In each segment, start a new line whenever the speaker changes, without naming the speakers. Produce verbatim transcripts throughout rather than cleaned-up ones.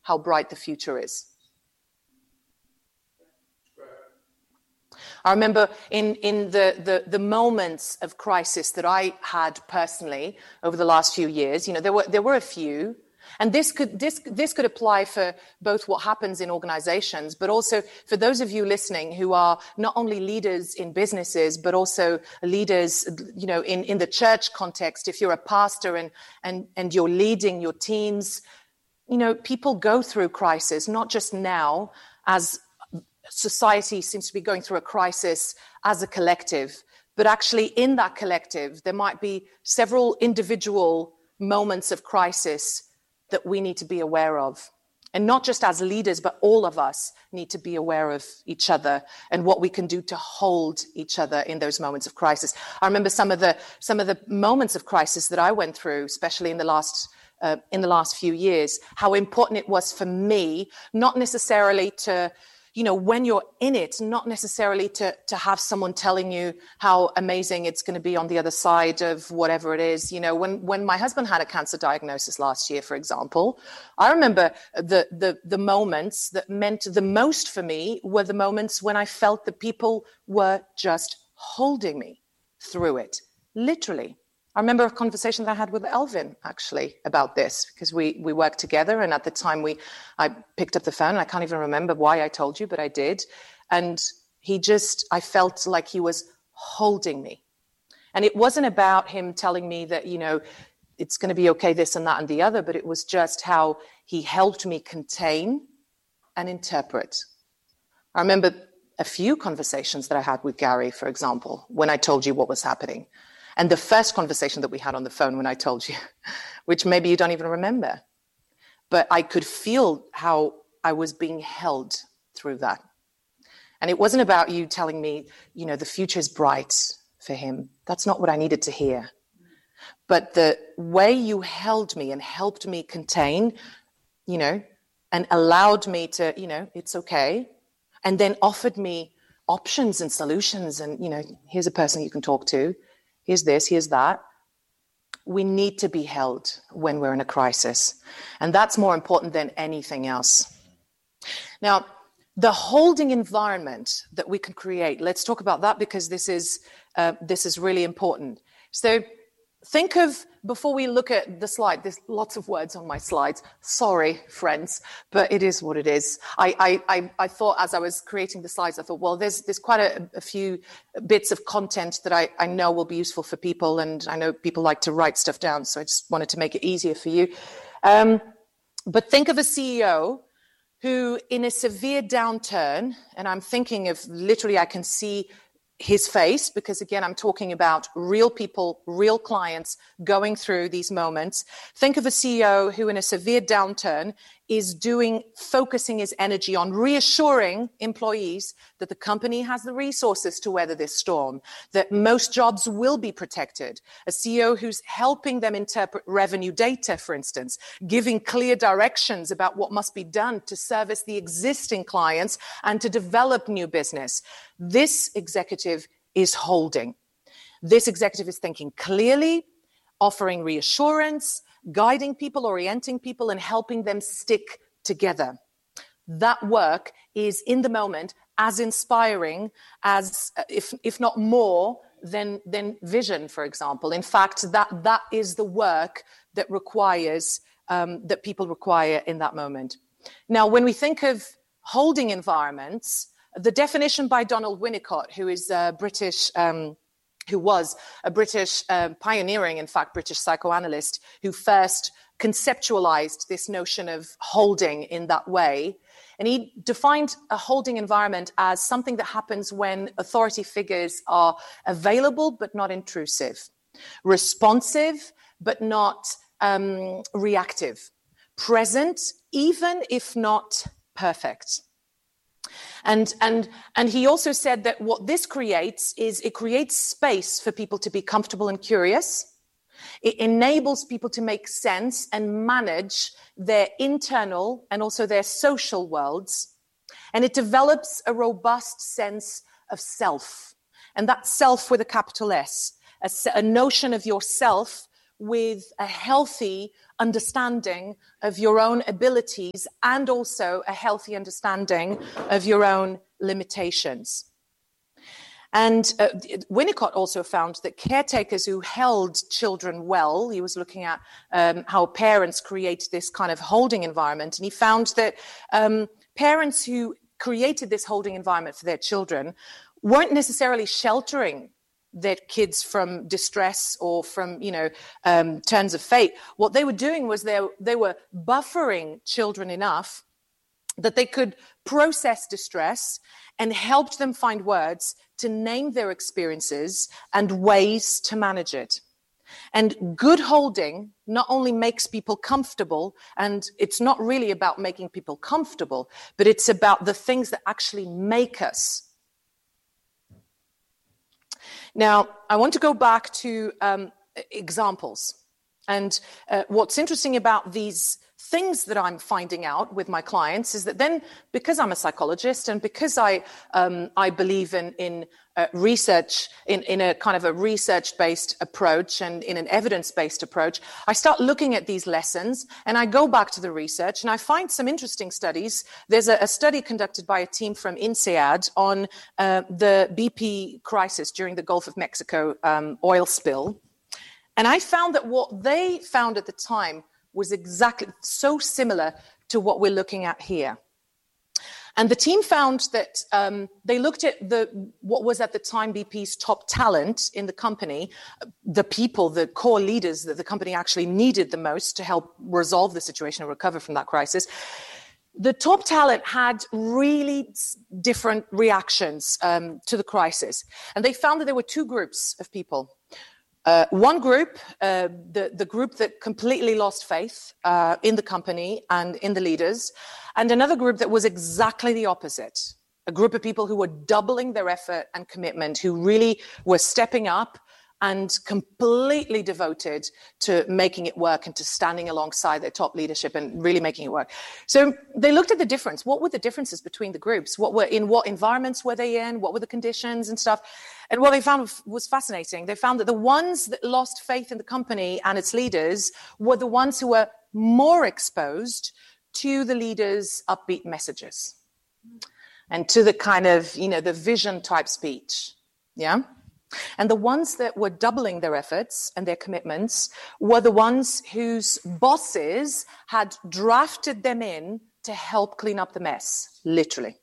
how bright the future is. I remember in, in the, the, the moments of crisis that I had personally over the last few years, you know, there were there were a few, and this could this this could apply for both what happens in organizations, but also for those of you listening who are not only leaders in businesses, but also leaders, you know, in, in the church context. If you're a pastor and and and you're leading your teams, you know, people go through crisis, not just now as society seems to be going through a crisis as a collective, but actually in that collective, there might be several individual moments of crisis that we need to be aware of. And not just as leaders, but all of us need to be aware of each other and what we can do to hold each other in those moments of crisis. I remember some of the some of the moments of crisis that I went through, especially in the last uh, in the last few years, how important it was for me, not necessarily to, you know, when you're in it, not necessarily to, to have someone telling you how amazing it's going to be on the other side of whatever it is. You know, when, when my husband had a cancer diagnosis last year, for example, I remember the, the, the moments that meant the most for me were the moments when I felt that people were just holding me through it, literally. I remember a conversation that I had with Elvin, actually, about this, because we, we worked together. And at the time, we I picked up the phone. And I can't even remember why I told you, but I did. And he just, I felt like he was holding me. And it wasn't about him telling me that, you know, it's going to be okay, this and that and the other, but it was just how he helped me contain and interpret. I remember a few conversations that I had with Gary, for example, when I told you what was happening. And the first conversation that we had on the phone when I told you, which maybe you don't even remember, but I could feel how I was being held through that. And it wasn't about you telling me, you know, the future is bright for him. That's not what I needed to hear. But the way you held me and helped me contain, you know, and allowed me to, you know, it's okay. And then offered me options and solutions. And, you know, here's a person you can talk to. Here's this, here's that. We need to be held when we're in a crisis. And that's more important than anything else. Now, the holding environment that we can create, let's talk about that because this is, uh, this is really important. So think of, before we look at the slide, there's lots of words on my slides. Sorry, friends, but it is what it is. I, I, I, I thought as I was creating the slides, I thought, well, there's there's quite a, a few bits of content that I, I know will be useful for people, and I know people like to write stuff down, so I just wanted to make it easier for you. Um, but think of a C E O who, in a severe downturn, and I'm thinking of literally, I can see his face, because again, I'm talking about real people, real clients going through these moments. Think of a C E O who in a severe downturn is doing, focusing his energy on reassuring employees that the company has the resources to weather this storm, that most jobs will be protected. A C E O who's helping them interpret revenue data, for instance, giving clear directions about what must be done to service the existing clients and to develop new business. This executive is holding. This executive is thinking clearly, offering reassurance, guiding people, orienting people, and helping them stick together. That work is in the moment as inspiring as, if if not more, than, than vision, for example. In fact, that that is the work that requires, um, that people require in that moment. Now, when we think of holding environments, the definition by Donald Winnicott, who is a British um, who was a British uh, pioneering, in fact, British psychoanalyst, who first conceptualized this notion of holding in that way. And he defined a holding environment as something that happens when authority figures are available but not intrusive, responsive but not um, reactive, present even if not perfect. And, and, and he also said that what this creates is it creates space for people to be comfortable and curious. It enables people to make sense and manage their internal and also their social worlds. And it develops a robust sense of self. And that self with a capital S, a, a notion of yourself with a healthy understanding of your own abilities and also a healthy understanding of your own limitations. And uh, Winnicott also found that caretakers who held children well, he was looking at um, how parents create this kind of holding environment, and he found that um, parents who created this holding environment for their children weren't necessarily sheltering their kids from distress or from, you know, um, turns of fate. What they were doing was they, they were buffering children enough that they could process distress and helped them find words to name their experiences and ways to manage it. And good holding not only makes people comfortable, and it's not really about making people comfortable, but it's about the things that actually make us. Now, I want to go back to um, examples. And uh, what's interesting about these things that I'm finding out with my clients is that then, because I'm a psychologist and because I um, I believe in in uh, research, in, in a kind of a research-based approach and in an evidence-based approach, I start looking at these lessons and I go back to the research and I find some interesting studies. There's a, a study conducted by a team from INSEAD on uh, the B P crisis during the Gulf of Mexico um, oil spill. And I found that what they found at the time was exactly so similar to what we're looking at here. And the team found that um, they looked at the what was at the time B P's top talent in the company, the people, the core leaders that the company actually needed the most to help resolve the situation and recover from that crisis. The top talent had really different reactions um, to the crisis. And they found that there were two groups of people. Uh, one group, uh, the, the group that completely lost faith uh, in the company and in the leaders, and another group that was exactly the opposite, a group of people who were doubling their effort and commitment, who really were stepping up and completely devoted to making it work and to standing alongside their top leadership and really making it work. So they looked at the difference. What were the differences between the groups? What were in what environments were they in? What were the conditions and stuff? And what they found was fascinating. They found that the ones that lost faith in the company and its leaders were the ones who were more exposed to the leaders' upbeat messages and to the kind of, you know, the vision type speech. Yeah. And the ones that were doubling their efforts and their commitments were the ones whose bosses had drafted them in to help clean up the mess, literally.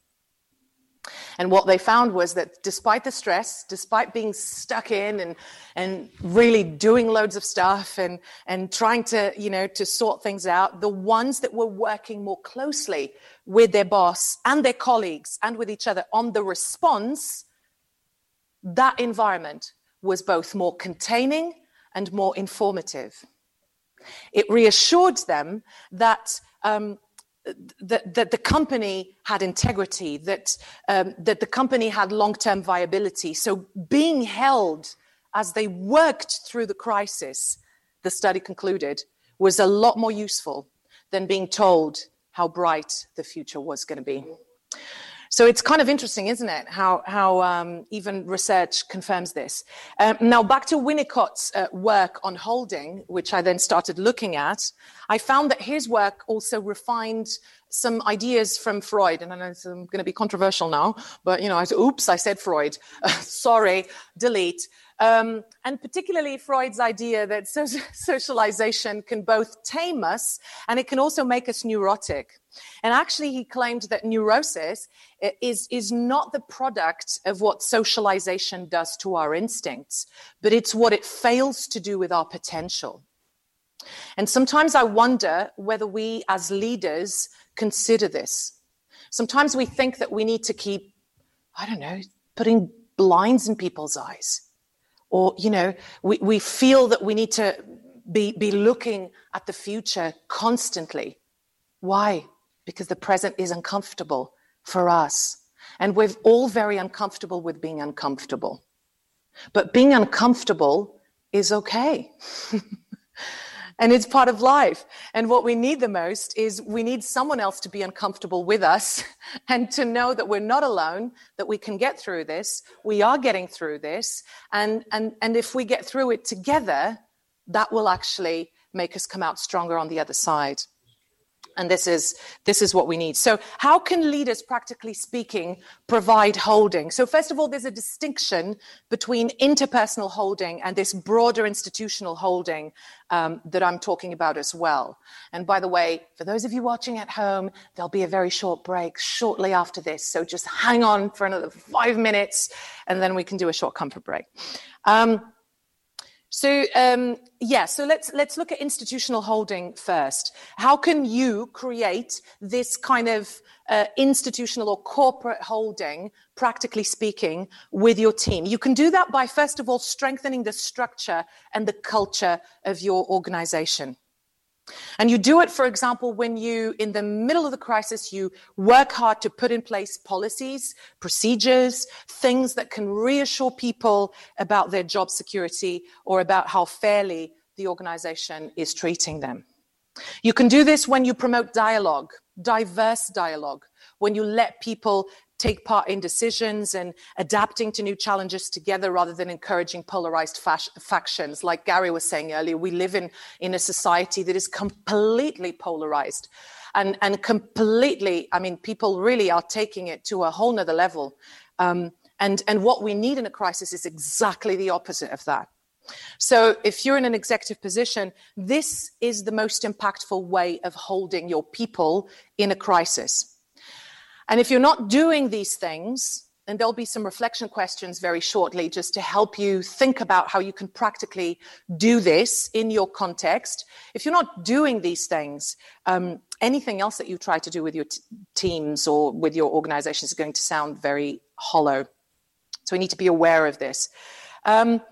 And what they found was that despite the stress, despite being stuck in and, and really doing loads of stuff and, and trying to, you know, to sort things out, the ones that were working more closely with their boss and their colleagues and with each other on the response, that environment was both more containing and more informative. It reassured them that um, that, that the company had integrity, that um, that the company had long-term viability. So being held as they worked through the crisis, the study concluded, was a lot more useful than being told how bright the future was going to be. So it's kind of interesting, isn't it, how, how um, even research confirms this. Um, now, back to Winnicott's uh, work on holding, which I then started looking at, I found that his work also refined some ideas from Freud. And I know I'm going to be controversial now, but, you know, I said, oops, I said Freud. Uh, sorry, delete. Um, and particularly Freud's idea that so- socialization can both tame us and it can also make us neurotic. And actually, he claimed that neurosis is, is not the product of what socialization does to our instincts, but it's what it fails to do with our potential. And sometimes I wonder whether we as leaders consider this. Sometimes we think that we need to keep, I don't know, putting blinds in people's eyes. Or, you know, we, we feel that we need to be, be looking at the future constantly. Why? Because the present is uncomfortable for us. And we're all very uncomfortable with being uncomfortable. But being uncomfortable is okay. And it's part of life. And what we need the most is we need someone else to be uncomfortable with us and to know that we're not alone, that we can get through this. We are getting through this. And, and, and if we get through it together, that will actually make us come out stronger on the other side. And this is this is what we need. So how can leaders, practically speaking, provide holding? So first of all, there's a distinction between interpersonal holding and this broader institutional holding um, that I'm talking about as well. And by the way, for those of you watching at home, there'll be a very short break shortly after this. So just hang on for another five minutes, and then we can do a short comfort break. Um, So, um, yeah, so let's let's look at institutional holding first. How can you create this kind of uh, institutional or corporate holding, practically speaking, with your team? You can do that by, first of all, strengthening the structure and the culture of your organization. And you do it, for example, when you, in the middle of the crisis, you work hard to put in place policies, procedures, things that can reassure people about their job security or about how fairly the organization is treating them. You can do this when you promote dialogue, diverse dialogue, when you let people take part in decisions and adapting to new challenges together rather than encouraging polarized fac- factions. Like Gary was saying earlier, we live in, in a society that is completely polarized and, and completely, I mean, people really are taking it to a whole nother level. Um, and, and what we need in a crisis is exactly the opposite of that. So if you're in an executive position, this is the most impactful way of holding your people in a crisis. And if you're not doing these things, and there'll be some reflection questions very shortly just to help you think about how you can practically do this in your context. If you're not doing these things, um, anything else that you try to do with your t- teams or with your organization is going to sound very hollow. So we need to be aware of this. Um,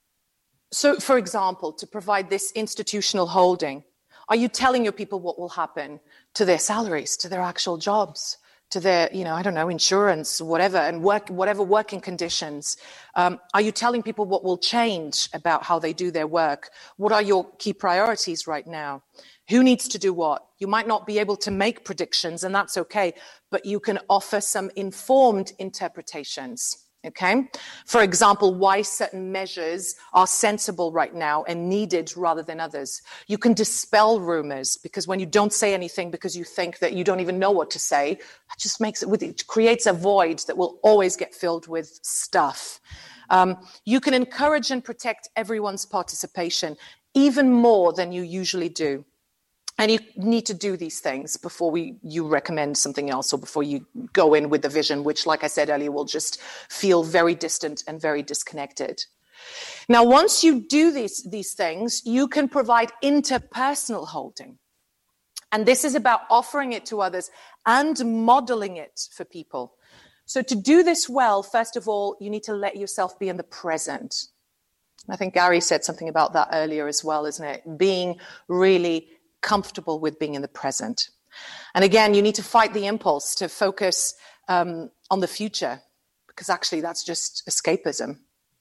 so, for example, to provide this institutional holding, are you telling your people what will happen to their salaries, to their actual jobs, to their, you know, I don't know, insurance, whatever, and work, whatever working conditions? Um, are you telling people what will change about how they do their work? What are your key priorities right now? Who needs to do what? You might not be able to make predictions, and that's okay, but you can offer some informed interpretations. Okay, for example, why certain measures are sensible right now and needed rather than others. You can dispel rumors, because when you don't say anything because you think that you don't even know what to say, it just makes it, it creates a void that will always get filled with stuff. Um, you can encourage and protect everyone's participation even more than you usually do. And you need to do these things before we, you recommend something else or before you go in with the vision, which, like I said earlier, will just feel very distant and very disconnected. Now, once you do these, these things, you can provide interpersonal holding. And this is about offering it to others and modeling it for people. So to do this well, first of all, you need to let yourself be in the present. I think Gary said something about that earlier as well, isn't it? Being really comfortable with being in the present. And again, you need to fight the impulse to focus um, on the future, because actually that's just escapism.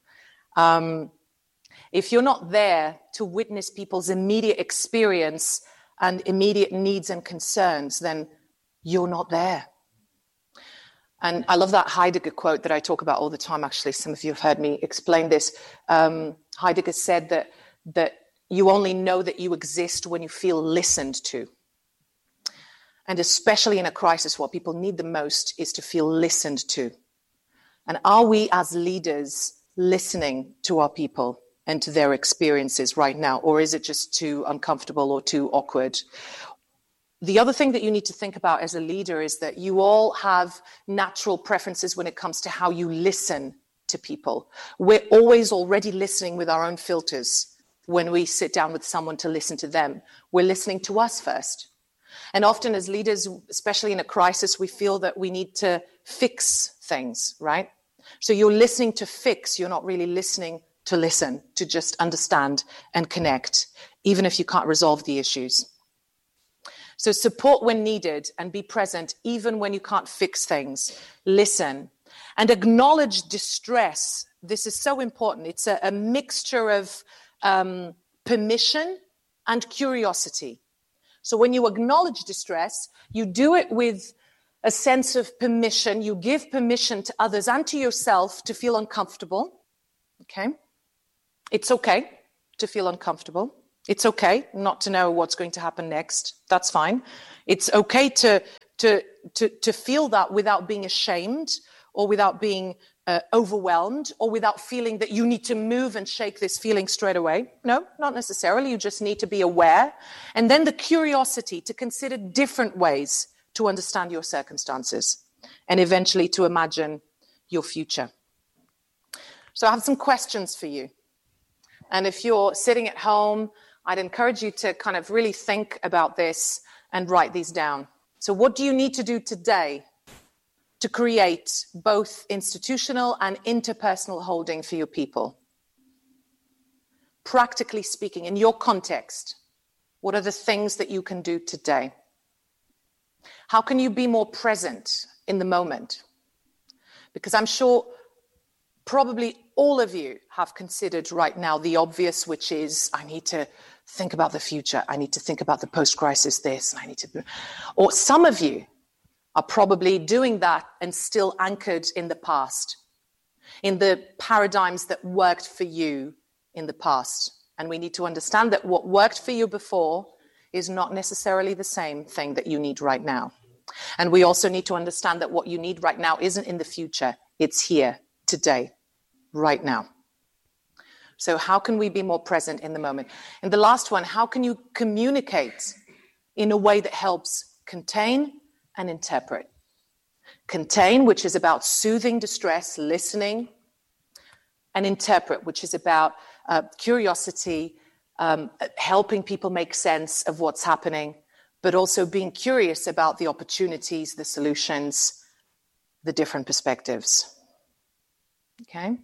Um, if you're not there to witness people's immediate experience and immediate needs and concerns, then you're not there. And I love that Heidegger quote that I talk about all the time. Actually, some of you have heard me explain this. Um, Heidegger said that that you only know that you exist when you feel listened to. And especially in a crisis, what people need the most is to feel listened to. And are we as leaders listening to our people and to their experiences right now? Or is it just too uncomfortable or too awkward? The other thing that you need to think about as a leader is that you all have natural preferences when it comes to how you listen to people. We're always already listening with our own filters. When we sit down with someone to listen to them, we're listening to us first. And often as leaders, especially in a crisis, we feel that we need to fix things, right? So you're listening to fix, you're not really listening to listen, to just understand and connect, even if you can't resolve the issues. So support when needed and be present, even when you can't fix things. Listen and acknowledge distress. This is so important. It's a, a mixture of Um, permission and curiosity. So when you acknowledge distress, you do it with a sense of permission. You give permission to others and to yourself to feel uncomfortable. Okay? It's okay to feel uncomfortable. It's okay not to know what's going to happen next. That's fine. It's okay to, to, to, to feel that without being ashamed or without being uh, overwhelmed or without feeling that you need to move and shake this feeling straight away. No, not necessarily. You just need to be aware. And then the curiosity to consider different ways to understand your circumstances and eventually to imagine your future. So I have some questions for you. And if you're sitting at home, I'd encourage you to kind of really think about this and write these down. So what do you need to do today to create both institutional and interpersonal holding for your people? Practically speaking, in your context, what are the things that you can do today? How can you be more present in the moment? Because I'm sure probably all of you have considered right now the obvious, which is, I need to think about the future. I need to think about the post-crisis this. I need to, or some of you are probably doing that and still anchored in the past, in the paradigms that worked for you in the past. And we need to understand that what worked for you before is not necessarily the same thing that you need right now. And we also need to understand that what you need right now isn't in the future. It's here, today, right now. So how can we be more present in the moment? And the last one, how can you communicate in a way that helps contain and interpret? Contain, which is about soothing distress, listening, and interpret, which is about uh, curiosity, um, helping people make sense of what's happening, but also being curious about the opportunities, the solutions, the different perspectives. Okay?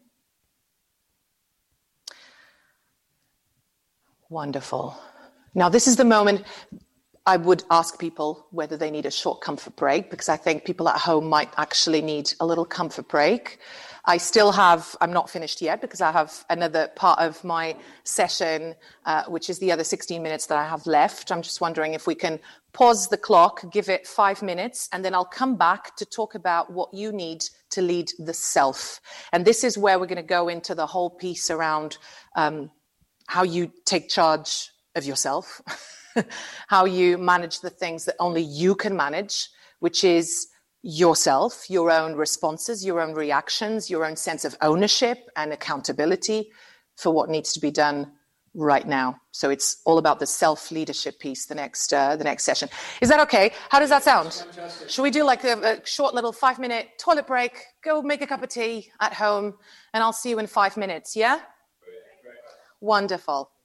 Wonderful. Now, this is the moment I would ask people whether they need a short comfort break, because I think people at home might actually need a little comfort break. I still have, I'm not finished yet because I have another part of my session, uh, which is the other sixteen minutes that I have left. I'm just wondering if we can pause the clock, give it five minutes, and then I'll come back to talk about what you need to lead the self. And this is where we're going to go into the whole piece around um, how you take charge of yourself, how you manage the things that only you can manage, which is yourself, your own responses, your own reactions, your own sense of ownership and accountability for what needs to be done right now. So it's all about the self-leadership piece, the next uh, the next session. Is that okay? How does that sound? Fantastic. Should we do like a, a short little five-minute toilet break, go make a cup of tea at home, and I'll see you in five minutes, yeah? Great. Wonderful.